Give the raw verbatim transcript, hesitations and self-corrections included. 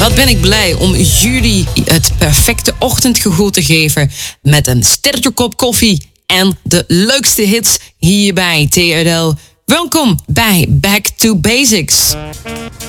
Wat ben ik blij om jullie het perfecte ochtendgevoel te geven met een sterke kop koffie en de leukste hits hier bij T R L. Welkom bij Back to Basics.